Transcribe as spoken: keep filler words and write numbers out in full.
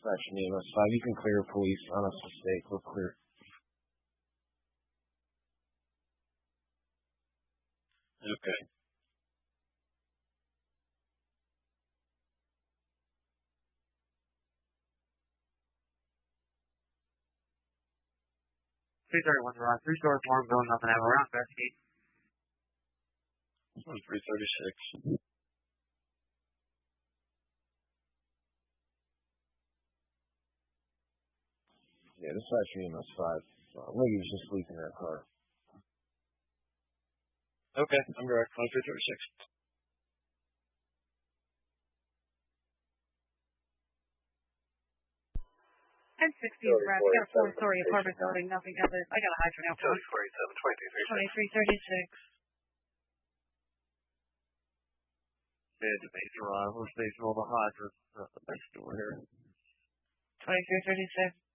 Dispatch name us five. You can clear police on us mistake. We're clear. Okay. three thirty-one Rock, three store form, going up and have around investigate. three thirty-six. Yeah, dispatch name us five. Uh, lady was just sleeping in her car. Okay, I'm direct, twenty-three thirty-six. ten sixty is Brad. I got a four-story apartment building, nothing other. I got a hydrant out front. twenty-three thirty-six. Mid to major arrival station, all the hydrants at the next door here. twenty-three thirty-six.